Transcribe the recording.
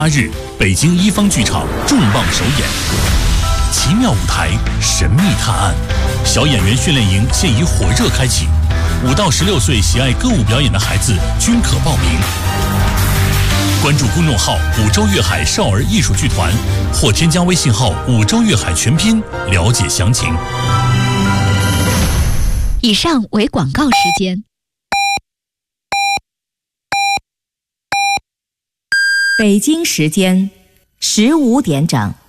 8日，北京一方剧场重磅首演，奇妙舞台，神秘探案，小演员训练营现已火热开启，5到16岁喜爱歌舞表演的孩子均可报名。关注公众号“五洲粤海少儿艺术剧团”或添加微信号“五洲粤海全拼”了解详情。 以上为广告时间。 北京时间15点整。